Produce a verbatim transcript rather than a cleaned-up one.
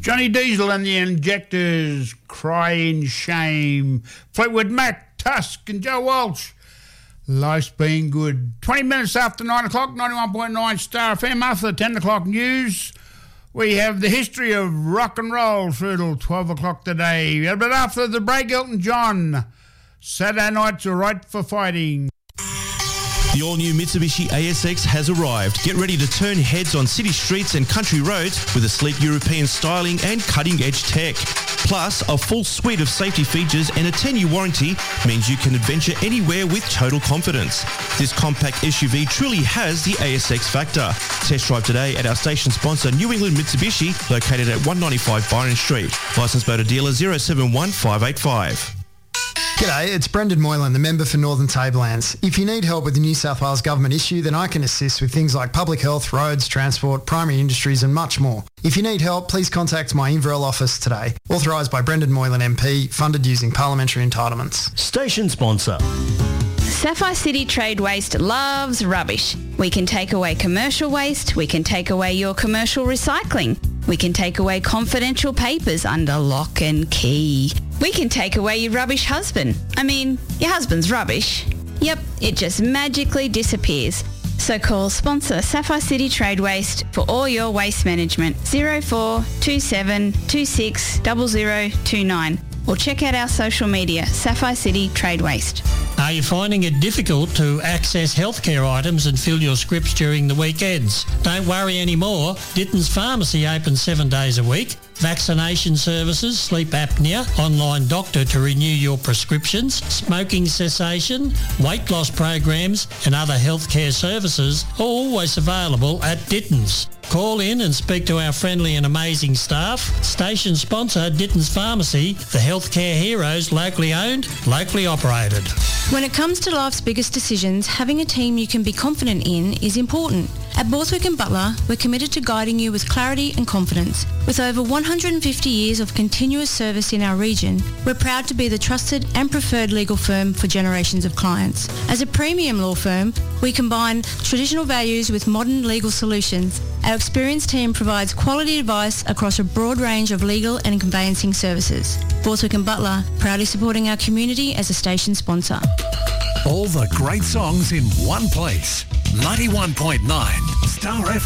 Johnny Diesel and the Injectors, Crying Shame. Fleetwood Mac, Tusk and Joe Walsh. Life's been good. twenty minutes after nine o'clock, ninety-one point nine Star F M. After the ten o'clock news, we have the history of rock and roll through till twelve o'clock today. But after the break, Elton John. Saturday nights are right for fighting. The all-new Mitsubishi A S X has arrived. Get ready to turn heads on city streets and country roads with a sleek European styling and cutting-edge tech. Plus, a full suite of safety features and a ten-year warranty means you can adventure anywhere with total confidence. This compact S U V truly has the A S X factor. Test drive today at our station sponsor, New England Mitsubishi, located at one ninety-five Byron Street. Licensed motor dealer zero seven one five eight five. G'day, it's Brendan Moylan, the member for Northern Tablelands. If you need help with the New South Wales government issue, then I can assist with things like public health, roads, transport, primary industries and much more. If you need help, please contact my Inverell office today. Authorised by Brendan Moylan M P, funded using parliamentary entitlements. Station sponsor. Sapphire City Trade Waste loves rubbish. We can take away commercial waste. We can take away your commercial recycling. We can take away confidential papers under lock and key. We can take away your rubbish husband. I mean, your husband's rubbish. Yep, it just magically disappears. So call sponsor Sapphire City Trade Waste for all your waste management. zero four two seven two six zero zero two nine or check out our social media, Sapphire City Trade Waste. Are you finding it difficult to access healthcare items and fill your scripts during the weekends? Don't worry anymore. Ditton's Pharmacy opens seven days a week. Vaccination services, sleep apnea, online doctor to renew your prescriptions, smoking cessation, weight loss programs and other healthcare services are always available at Ditton's. Call in and speak to our friendly and amazing staff. Station sponsor Ditton's Pharmacy, the healthcare heroes, locally owned, locally operated. When it comes to life's biggest decisions, having a team you can be confident in is important. At Borthwick and Butler, we're committed to guiding you with clarity and confidence. With over one hundred fifty years of continuous service in our region, we're proud to be the trusted and preferred legal firm for generations of clients. As a premium law firm, we combine traditional values with modern legal solutions. Our experienced team provides quality advice across a broad range of legal and conveyancing services. Borthwick and Butler, proudly supporting our community as a station sponsor. All the great songs in one place. ninety-one point nine Star F M.